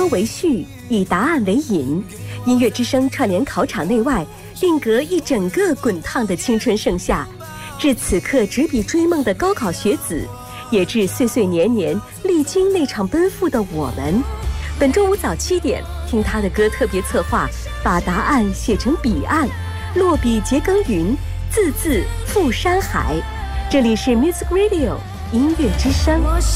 为序，以答案为引，音乐之声串联考场内外，定格一整个滚烫的青春盛夏，致此刻执笔追梦的高考学子，也致岁岁年年历经那场奔赴的我们。本周五早7点，听他的歌特别策划，把答案写成彼岸，落笔结耕耘，字字赴山海。这里是 Music Radio 音乐之声。